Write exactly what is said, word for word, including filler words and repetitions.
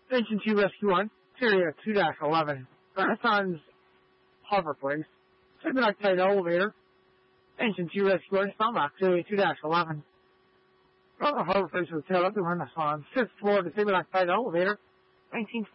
Station two Rescue one, Area two eleven, Renaissance Hoverplace, Second Octave Elevator. Station two Rescue one, Stomach, Area two eleven. Renaissance Hoverplace Hotel at the Renaissance, fifth floor, the Second Octave Elevator, nineteen